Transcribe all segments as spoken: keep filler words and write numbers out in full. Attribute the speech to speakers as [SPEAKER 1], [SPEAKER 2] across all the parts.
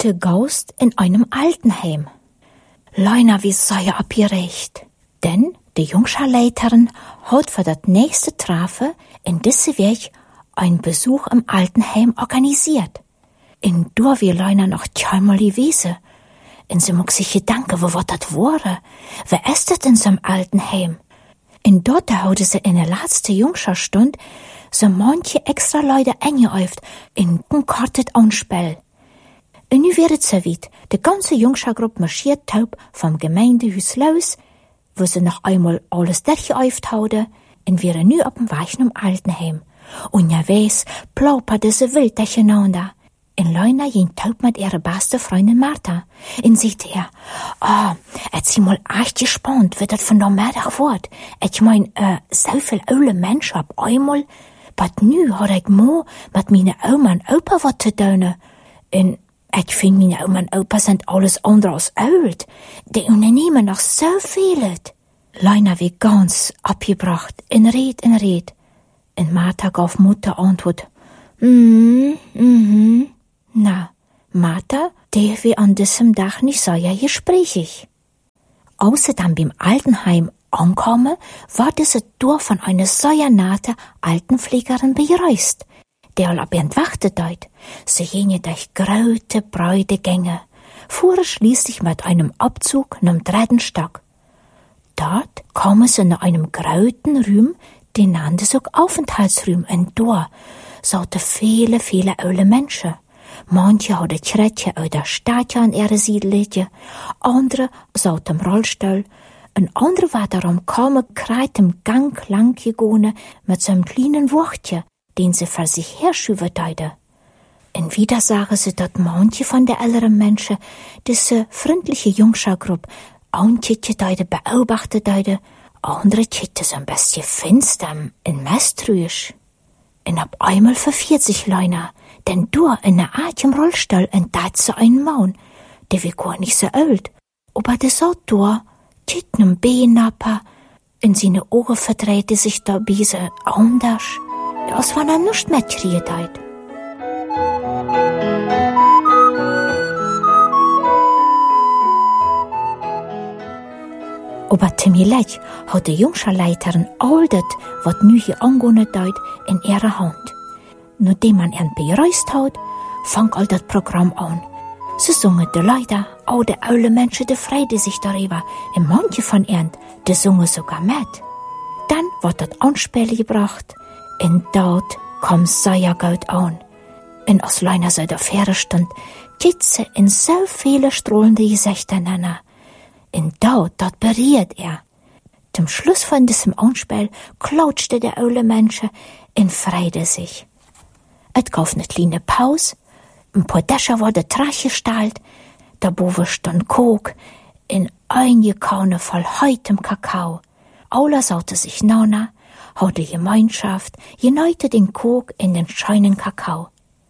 [SPEAKER 1] wohnte Ghost in einem Altenheim. Leuna wie sei er abgerecht. Denn die Jungscharleiterin hat für das nächste Trafe in diese Weg einen Besuch im Altenheim organisiert. In dur wie Leuna noch zweimal gewesen. Und sie mag sich gedanken, wo wat dat wore. Wer ist das in so'm Altenheim? In dort haute sie in der letzte Jungscharstund so manche extra Leute eingeäuft in ein kartet Anspiel. Und nu wird es so weit. Die ganze Jungschargruppe marschiert taub vom Gemeindehus los, wo sie noch einmal alles durchgeäuft haute, und wir nu auf dem Weg zum Altenheim. Und ja weiß, plapperte sie wild durcheinander. In Leuna ging taub mit ihrer beste Freundin Martha. Und sagte er, ah, oh, jetzt sie mal echt gespannt, wie das von der Mittag wird. Ich mein, äh, so viel alte Menschen auf einmal. But nu hat ich mo mit meine Oma und Opa was zu tun. Und ich find, meine Oma und Opa sind alles andere als alt. Die unternehmen noch so viel. Leuna wie ganz abgebracht, in Red, in Red. Und Martha gab Mutter Antwort, mhm, mhm. Na, Martha, der wie an diesem Tag nicht so ja gesprächig. Außerdem beim Altenheim angekommen, war diese Tour von einer sehr nette Altenpflegerin bereist, der all ab ihr wartet dort. Sie gingen durch große, breite Gänge, fuhren schließlich mit einem Abzug nach dem dritten Stock. Dort kamen sie nach einem großen Raum, den nannte sie auch Aufenthaltsraum, und dort saßen viele, viele alte Menschen. Manche hadden Schrettje uit de stadje aan ihre Siedeletje, andere saut im Rollstuhl, ein andere war darum kaum kreit im Gang lang gegangen mit so einem kleinen Wuchtje, den sie für sich herschüben deide. Und wieder sagen sie, dass manche von der älteren Menschen diese freundliche Jungschargruppe antje deide beobachtet deide, andere tjette so ein bisschen finster und misstrauisch. Und ab einmal verfiert sich Leuna, denn du in der Art im Rollstuhl und dat so ein Mann, der wie gar nicht so alt, aber der so du, titten um Behnapper, und seine Augen verdrehte sich da biese anders, als wenn er nicht mehr kriegt hat. Aber zugleich hat die Jungscharleiterin all das, was nu hier angegangen hat, in ihrer Hand. Nachdem man ihn bereist hat, fang all das Programm an. Sie singen die Leute, auch die alte Menschen, die freuten sich darüber, und manche von ihnen, die singen sogar mit. Dann wird das Anspiel gebracht, und dort kam sehr gut an. Und als Leuna so der Fähre stund, geht sie in so viele strahlende Gesichter nennen. Und dort, dort berührt er. Zum Schluss von diesem Anspiel klatschte der alte Mensch und freute sich. Es gab eine kleine Pause, ein paar Dächer wurde trachgestellt, da boven stand Kok in eine Kanne voll heitem Kakao. Alle saute sich nana, hatte Gemeinschaft, geneute den Kok in den scheinen Kakao.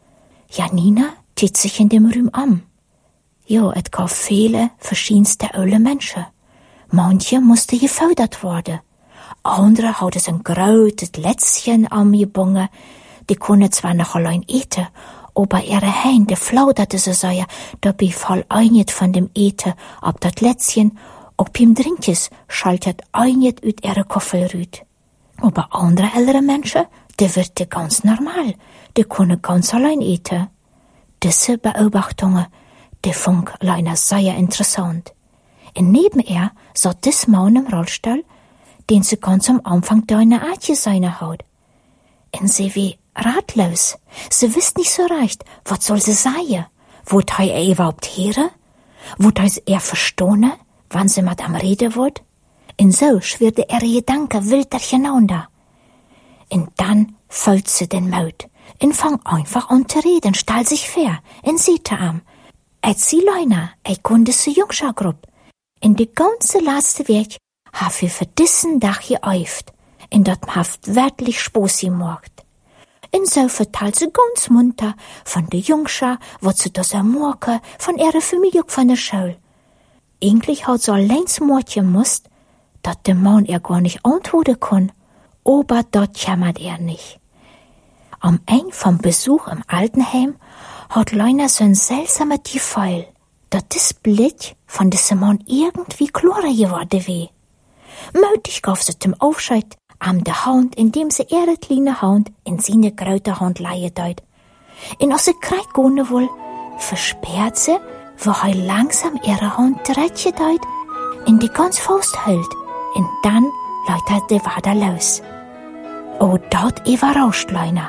[SPEAKER 1] Janina tit sich in dem Raum an. Jo, es gab viele verschiedenste alte Menschen. Manche mussten gefördert werden. Andere hatten ein großes Lätzchen angebunden. Die konnten zwar noch allein eten, aber ihre Hände flauderte so sehr, dabei fall einjet von dem Eten ab das Lätzchen, auch beim Trinkjes schaltet einjet ut ihre Koffelrüt. Aber andere ältere Menschen, die wird ganz normal, die können ganz allein eten. Diese Beobachtungen, die fand Leuna sehr interessant. Und neben ihr saß dis Mann im Rollstuhl, den sie ganz am Anfang da in der Aatje seine haut. Und sie wie ratlos. Sie wisst nicht so recht, was soll sie sagen? Wollt er überhaupt hören? Wollt er verstehen, wann sie mit am Reden wird? Und so schwirrte ihre Gedanken wild durcheinander. Und dann fällt sie den Mut und fang einfach an zu reden, stell sich fair und sieht am. Etzi Leuna, ich konnte diese Jungschargruppe. In die ganze letzte Weg hab ich für diesen Tag geäuft, und dort haft wirklich Spaß gemacht. Und so verteilt sie ganz munter von der Jungschar, was sie das ermorke, von ihrer Familie und von der Schule. Eigentlich hat sie allein zum Mordchen musst, dass der Mann ihr gar nicht antworten kann, aber dort jammert er nicht. Am Ende vom Besuch im Altenheim hat Leuna so'n seltsamer Gefühl, dass das Blick von diesem Mann irgendwie klarer geworden wär. Mutig gab sie zum Aufscheid am der Hand, indem sie ihre kleine Hand in seine große Hand leihen deut. Und als sie kreit gehen will, versperrt sie, wo er langsam ihre Hand dreht deut, in die ganz Faust hält, und dann läutet sie weiter los. Oh, dort überrascht Leuna.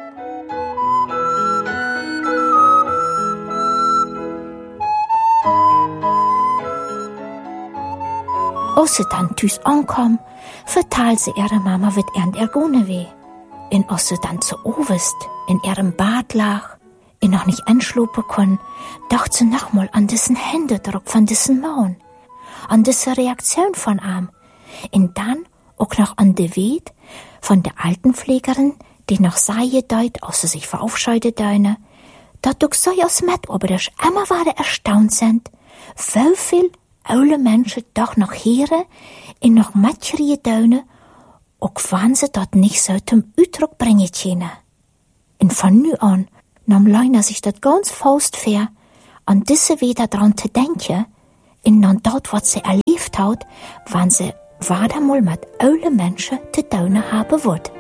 [SPEAKER 1] Als sie dann thuis ankam, vertelt sie ihrer Mama, wat er ergone weh. Und als sie dann zu Ovest in ihrem Bad lag und noch nicht anschlupen kon, dacht sie nochmal an diesen Händedruck von diesen Mann, an diese Reaktion von ihm, und dann auch noch an die Weh von der Altenpflegerin, die noch sei deut, als sie sich verabscheidet deine, dat doch so als Metoberich immer wieder erstaunt sind, wie viel alle Menschen doch noch hören und noch mitschreien dürfen, auch wenn sie dort nicht so zum Ausdruck bringen können. Und von nu an nahm Leuna sich das ganz fest vor, an diese wieder dran zu denken und an dort, was sie erlebt hat, wenn sie wieder mal mit allen Menschen zu tun haben wird.